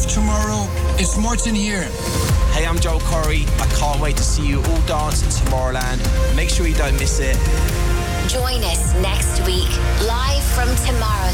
tomorrow. It's Martin here. Hey, I'm Joel Corey. I can't wait to see you all dance at Tomorrowland. Make sure you don't miss it. Join us next week, live from Tomorrowland.